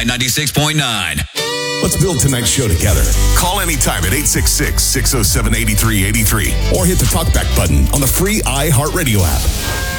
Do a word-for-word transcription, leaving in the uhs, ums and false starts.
Talkback ninety-six point nine. Let's build tonight's show together. Call anytime at eight six six, six oh seven, eight three eight three or hit the Talkback button on the free iHeartRadio app.